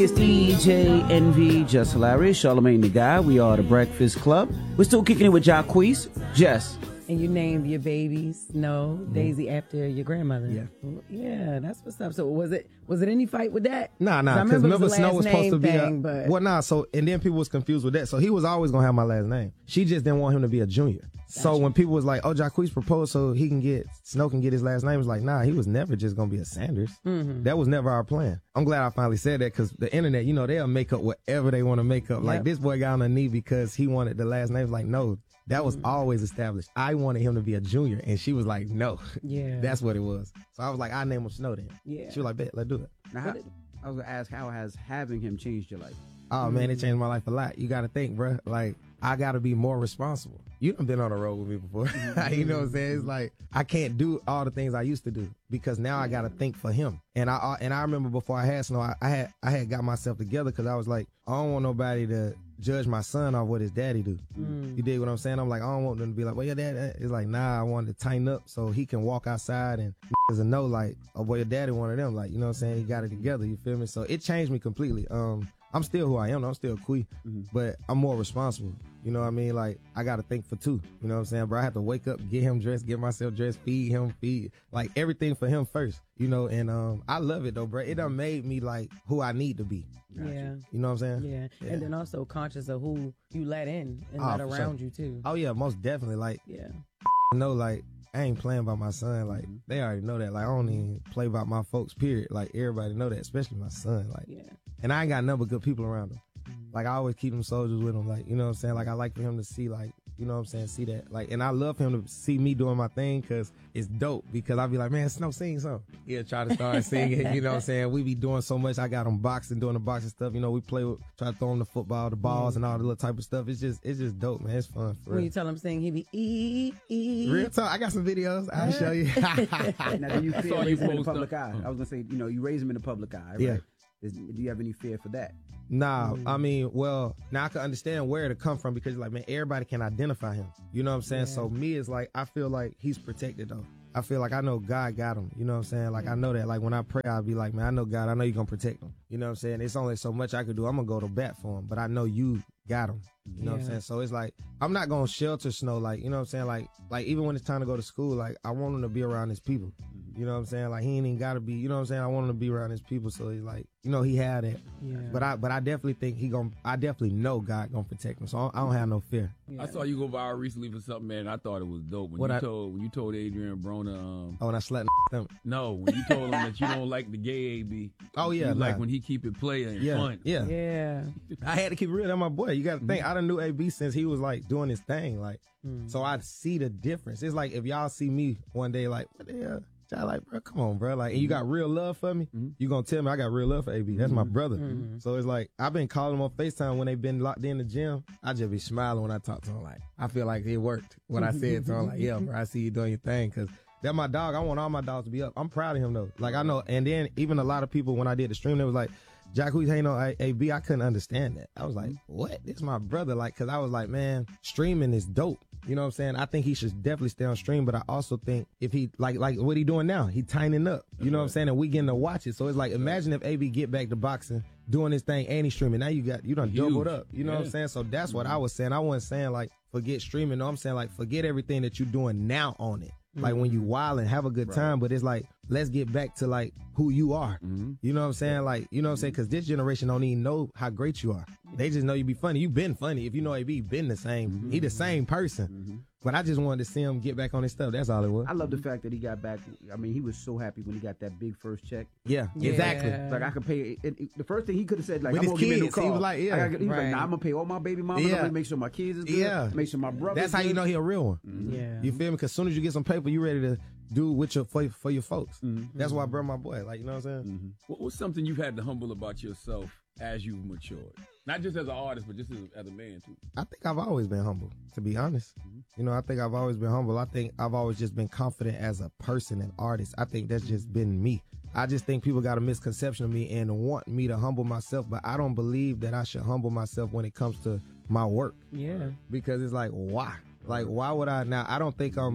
It's DJ Envy, Just Hilarious, Charlamagne the Guy. We are the Breakfast Club. We're still kicking it with Jacquees. Jess. And you named your baby Snow Daisy after your grandmother. Yeah. Yeah, that's what's up. So was it any fight with that? Nah, because remember Snow was supposed to be and then people was confused with that. So he was always gonna have my last name. She just didn't want him to be a junior. Gotcha. So when people was like, oh, Jacquees proposed so Snow can get his last name, it's like, nah, he was never just gonna be a Sanders. Mm-hmm. That was never our plan. I'm glad I finally said that because the internet, they'll make up whatever they want to make up. Yep. Like this boy got on a knee because he wanted the last name. Like, no. That was always established. I wanted him to be a junior, and she was like, no. Yeah. That's what it was. So I was like, I name him Snow then. Yeah. She was like, bet, let's do it. Now, I was going to ask, how has having him changed your life? Oh, man, it changed my life a lot. You got to think, bro. Like, I got to be more responsible. You done been on the road with me before. You know what I'm saying? It's like, I can't do all the things I used to do because now I got to think for him. And I remember before I had Snow, I had got myself together because I was like, I don't want nobody to judge my son off what his daddy do. You dig what I'm saying? I'm like, I don't want them to be like, well, your dad is like, nah, I wanted to tighten up so he can walk outside and doesn't know like, oh, boy, your daddy wanted them. Like, you know what I'm saying? He got it together. You feel me? So it changed me completely. I'm still who I am. I'm still Quee, but I'm more responsible. You know what I mean? Like, I got to think for two. You know what I'm saying? Bro, I have to wake up, get him dressed, get myself dressed, feed, like everything for him first, and I love it though, bro. It done made me like who I need to be. Yeah. You know what I'm saying? Yeah. And then also conscious of who you let in and let around you too. Oh yeah, most definitely. Like, like, I ain't playing by my son. Like, they already know that. Like, I don't even play by my folks, period. Like, everybody know that, especially my son. Like, and I ain't got nothing but good people around him. Like, I always keep them soldiers with him. Like, you know what I'm saying? Like, I like for him to see, like, you know what I'm saying? See that. Like, and I love him to see me doing my thing because it's dope. Because I be like, man, Snow, sing something. He'll try to start singing. You know what I'm saying? We be doing so much. I got him doing the boxing stuff. We try to throw him the football, the balls, and all the little type of stuff. It's just dope, man. It's fun. When you tell him sing, he be Real talk. I got some videos. I'll show you. Now, do you fear raising him in the public eye? I was going to say, you raise him in the public eye, right? Yeah. Do you have any fear for that? Nah, I mean, well, now I can understand where to come from because, like, man, everybody can identify him. You know what I'm saying? Yeah. So me, it's like, I feel like he's protected, though. I feel like I know God got him. You know what I'm saying? Like, I know that. Like, when I pray, I'll be like, man, I know God. I know you're going to protect him. You know what I'm saying? It's only so much I could do. I'm going to go to bat for him, but I know you got him. You know what I'm saying? So it's like, I'm not going to shelter Snow. Like, you know what I'm saying? Like even when it's time to go to school, like, I want him to be around his people. You know what I'm saying? Like, he ain't even got to be, you know what I'm saying? I want him to be around his people. So he's like, he had it. Yeah. But I definitely think I definitely know God gonna protect him. So I don't have no fear. Yeah. I saw you go viral recently for something, man. I thought it was dope. When you told Adrian Broner, when I slept them. No, when you told him that you don't like the gay AB. Oh yeah. Like when he keep it playing fun. Yeah. Yeah. I had to keep it real. That's my boy. You gotta think, I done knew AB since he was like doing his thing. Like, so I see the difference. It's like if y'all see me one day, like, what the hell? I like, bro, come on, bro. Like, and you got real love for me. You gonna tell me I got real love for AB. That's my brother. So it's like, I've been calling him on FaceTime when they've been locked in the gym. I just be smiling when I talk to him. Like, I feel like it worked. What I said to him, like, yeah, bro, I see you doing your thing. Cause that's my dog. I want all my dogs to be up. I'm proud of him though. Like, I know. And then even a lot of people, when I did the stream, they was like, Jacquees ain't no AB. I couldn't understand that. I was like, what? This is my brother. Like, cause I was like, man, streaming is dope. You know what I'm saying? I think he should definitely stay on stream, but I also think if he, like what he doing now, he tightening up. You know what I'm saying? And we getting to watch it. So it's like, imagine if AB get back to boxing, doing his thing, and he's streaming. Now you done doubled up. You know what I'm saying? So that's what I was saying. I wasn't saying like, forget streaming. No, I'm saying like, forget everything that you're doing now on it. Like when you wild and have a good time, but it's like, let's get back to like who you are. You know what I'm saying? Like, you know what I'm saying? Cause this generation don't even know how great you are. They just know you be funny. You been funny. If you know AB, been the same. He the same person. But I just wanted to see him get back on his stuff. That's all it was. I love the fact that he got back. I mean, he was so happy when he got that big first check. Yeah, exactly. Like, I could pay. The first thing he could have said, like, with I'm going to give me a new car. He was like, yeah. He was like, nah, I'm going to pay all my baby mamas. I'm going to make sure my kids is good. Make sure my brother That's how you know he a real one. Yeah. You feel me? Because as soon as you get some paper, you ready to do with for your folks. That's why I brought my boy. Like, you know what I'm saying? What was something you've had to humble about yourself as you've matured? Not just as an artist, but just as a man, too. I think I've always been humble, to be honest. You know, I think I've always been humble. I think I've always just been confident as a person and artist. I think that's just been me. I just think people got a misconception of me and want me to humble myself, but I don't believe that I should humble myself when it comes to my work. Yeah. Because it's like, why? Like, why would I? Now, I don't think I'm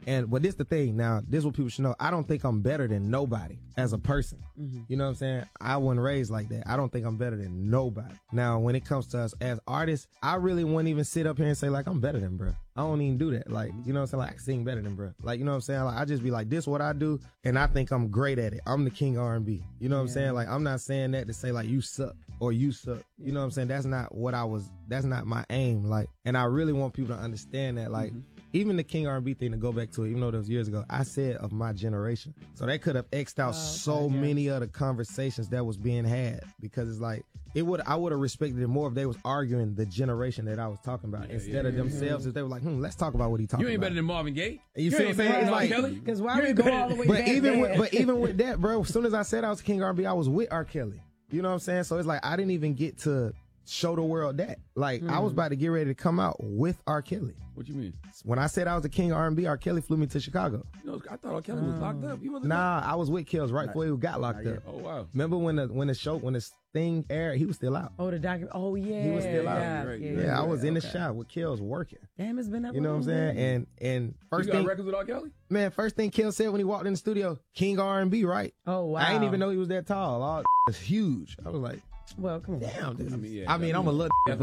But this the thing. Now, this is what people should know. I don't think I'm better than nobody as a person. You know what I'm saying? I wasn't raised like that. I don't think I'm better than nobody. Now, when it comes to us as artists, I really wouldn't even sit up here and say, like, I'm better than bro. I don't even do that. Like, you know what I'm saying? Like, I sing better than bro. Like, you know what I'm saying? Like, I just be like, this is what I do, and I think I'm great at it. I'm the king of R&B. You know what I'm saying? Like, I'm not saying that to say, like, you suck or you suck. You know what I'm saying? That's not that's not my aim. Like, and I really want people to understand that, like, even the King R&B thing, to go back to it, even though that was years ago, I said of my generation. So that could have X'd out many of the conversations that was being had, because it's like, I would have respected it more if they was arguing the generation that I was talking about instead of themselves. If they were like, let's talk about what he talking about. You ain't better than Marvin Gaye. You see what I'm saying? It's like, because why we go all the way back but even with that, bro, as soon as I said I was King R&B, I was with R. Kelly. You know what I'm saying? So it's like, I didn't even get to show the world that. Like, I was about to get ready to come out with R. Kelly. What you mean? When I said I was the king of R&B, R. Kelly flew me to Chicago. You know, I thought R. Kelly was locked up. Nah, I was with Kells right before he got locked up. Oh, wow. Remember when the thing aired, he was still out. Oh, the document. Oh, yeah. He was still out. Yeah, I was in the shop with Kells working. Damn, it's been that long. You know what I'm saying? And first you got thing, records with R. Kelly? Man, first thing Kells said when he walked in the studio, King R&B, right? Oh, wow. I didn't even know he was that tall. All was huge. I was like, well, come on. damn, this I mean, I'm a little, but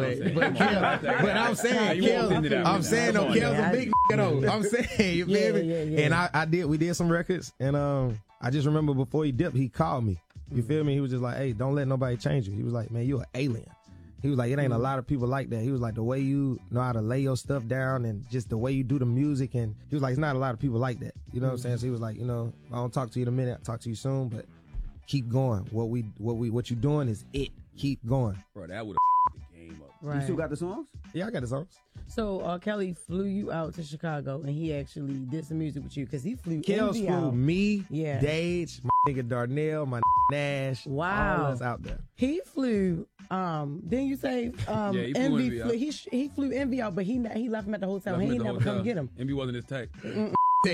I'm saying, Kells, I'm saying, no, Kells a big though. I'm saying, you feel me? And we did some records, and I just remember before he dipped, he called me. You feel me? He was just like, hey, don't let nobody change you. He was like, man, you an alien. He was like, it ain't a lot of people like that. He was like, the way you know how to lay your stuff down and just the way you do the music. And he was like, it's not a lot of people like that. You know what I'm saying? So he was like, you know, I don't talk to you in a minute. I'll talk to you soon, but keep going. What you doing is it. Keep going. Bro, that would have the game up. Right. You still got the songs? Yeah, I got the songs. So Kelly flew you out to Chicago, and he actually did some music with you, because he flew Kells Envy flew out. me, Dage, my nigga Darnell, my Nash. Wow. All us out there. He flew, didn't you say he flew Envy Envy flew, he flew Envy out, but he left him at the hotel. He ain't never come get him. Envy wasn't his type. He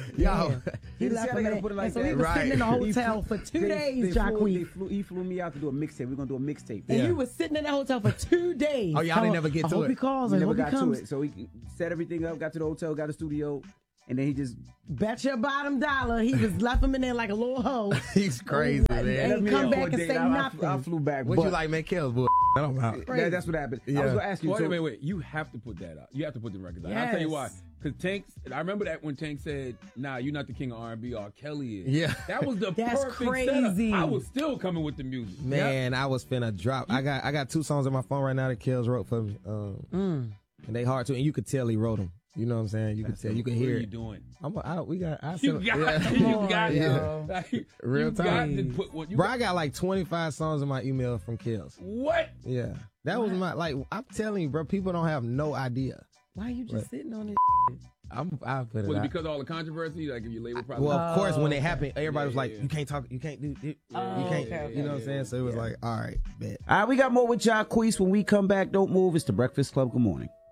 left him and so he was sitting in the hotel for 2 days, Jacquees. He flew me out to do a mixtape. We're going to do a mixtape. And you was sitting in that hotel for 2 days. Oh, y'all didn't never get to it. I hope he calls. We I never hope he got to comes. it. So he set everything up, got to the hotel, got a studio, and then he just... Bet your bottom dollar he was left him in there like a little hoe. He's crazy, man. And come back and say nothing. I flew back. What you like, man? Kells, boy. I'm out. That's what happened. I was going to ask you. Wait. You have to put that out. You have to put the records out. I'll tell you why. Because I remember that when Tank said, nah, you're not the king of R&B, R. Kelly is. Yeah. That was the That's perfect crazy. setup. I was still coming with the music. Man, I was finna drop. I got 2 songs on my phone right now that Kells wrote for me. And they hard to, and you could tell he wrote them. You know what I'm saying? You could tell, you could hear it. What are you doing? Real time. To put what you Bro, I got like 25 songs in my email from Kells. What? Yeah. That was my, like, I'm telling you, bro, people don't have no idea. Why are you just sitting on this? I put it Was it out. because of all the controversy? Like, if your label probably... Well, of course, when it happened, everybody was like, you can't talk, you can't do it, you can't, you know what I'm saying? So it was like, all right, bet. All right, we got more with Jacquees when we come back. Don't move. It's the Breakfast Club. Good morning.